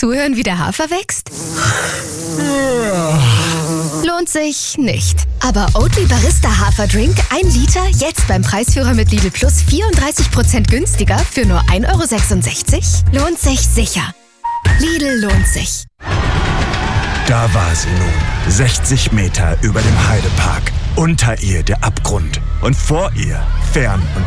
zuhören, wie der Hafer wächst? Lohnt sich nicht. Aber Oatly Barista Haferdrink 1 Liter jetzt beim Preisführer mit Lidl Plus 34% günstiger für nur 1,66 €? Lohnt sich sicher. Lidl lohnt sich. Da war sie nun, 60 Meter über dem Heidepark. Unter ihr der Abgrund und vor ihr, fern und